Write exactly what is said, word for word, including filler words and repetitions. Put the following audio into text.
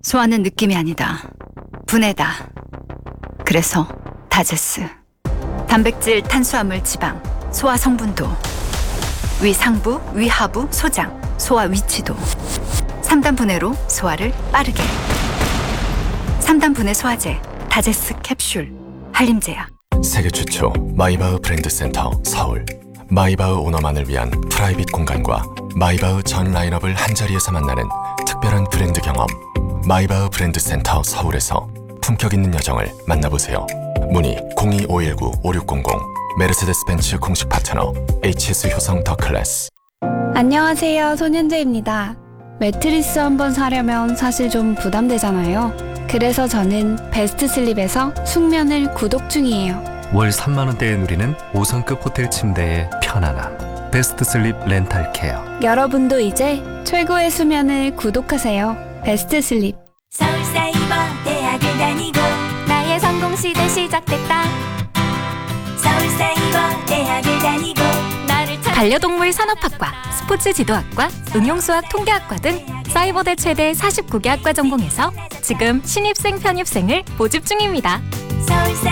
소화는 느낌이 아니다. 분해다. 그래서 다제스. 단백질, 탄수화물, 지방, 소화 성분도, 위 상부, 위 하부, 소장, 소화 위치도. 삼 단 분해로 소화를 빠르게. 삼 단 분해 소화제, 다제스 캡슐, 한림제약. 세계 최초 마이바흐 브랜드 센터 서울. 마이바흐 오너만을 위한 프라이빗 공간과 마이바흐 전 라인업을 한자리에서 만나는 특별한 브랜드 경험. 마이바흐 브랜드 센터 서울에서 품격 있는 여정을 만나보세요. 문의 공이오일구 오육공공. 메르세데스 벤츠 공식 파트너 에이치에스 효성 더 클래스. 안녕하세요, 손현재입니다. 매트리스 한번 사려면 사실 좀 부담되잖아요. 그래서 저는 베스트 슬립에서 숙면을 구독 중이에요. 월 삼만 원대에 누리는 오 성급 호텔 침대의 편안함. 베스트 슬립 렌탈 케어. 여러분도 이제 최고의 수면을 구독하세요. 베스트 슬립. 서울사이버대학을 다니고 나의 성공 시대 시작됐다. 서울사이버대학을 다니고 나를 찾... 반려동물 산업학과, 스포츠 지도학과, 응용수학 통계학과 등 사이버대 최대 사십구 개 학과 전공에서 지금 신입생 편입생을 모집 중입니다. 서울사